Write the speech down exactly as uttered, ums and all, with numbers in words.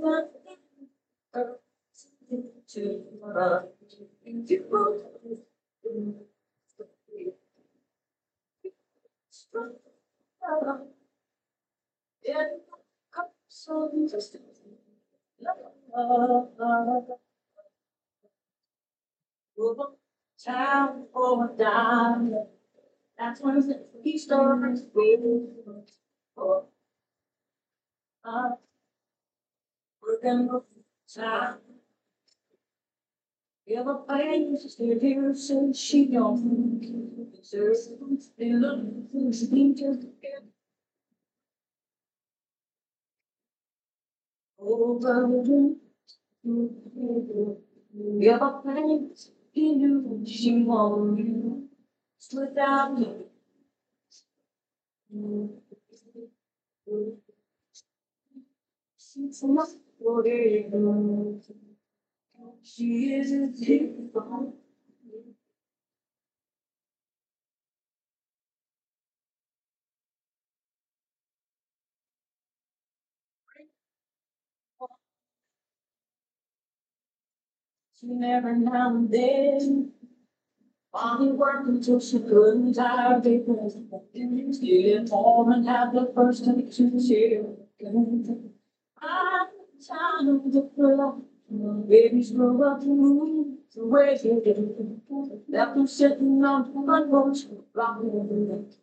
Time for a dime. That's when he starts waiting for us. We're gonna time. Give a place to hear since she don't deserve the love who's been just over. Give a place he knew she won't use without you. She's not for it. She isn't different. She never now and then. Finally worked until she couldn't tire because still at home and have the first to share. I'm tired of the flow. Babies grow up to move the way they do. Left them sitting on the front porch, rocking.